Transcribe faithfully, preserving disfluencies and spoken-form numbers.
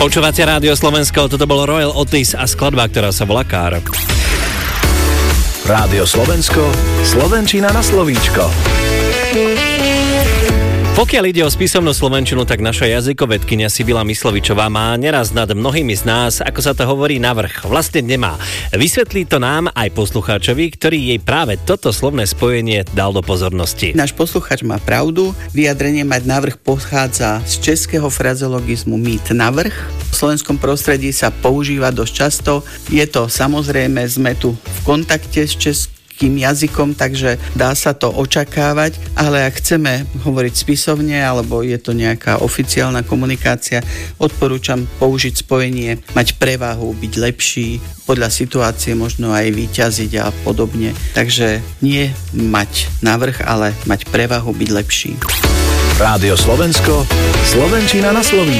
Počúvate Rádio Slovensko, toto bol Royal Otis a skladba, ktorá sa volá Car. Rádio Slovensko, slovenčina na slovíčko. Pokiaľ ide o spisovnú slovenčinu, tak naša jazykovedkyňa Sibila Myslovičová má neraz nad mnohými z nás, ako sa to hovorí, navrch. Vlastne nemá. Vysvetlí to nám aj poslucháčovi, ktorý jej práve toto slovné spojenie dal do pozornosti. Náš poslucháč má pravdu. Vyjadrenie mať navrch pochádza z českého frazeologizmu mít navrch. V slovenskom prostredí sa používa dosť často. Je to samozrejme, sme tu v kontakte s českým jazykom, takže dá sa to očakávať, ale ak chceme hovoriť spisovne, alebo je to nejaká oficiálna komunikácia, odporúčam použiť spojenie mať prevahu, byť lepší, podľa situácie možno aj vyťaziť a podobne. Takže nie mať navrch, ale mať prevahu, byť lepší. Rádio Slovensko, slovenčina na slovíčko.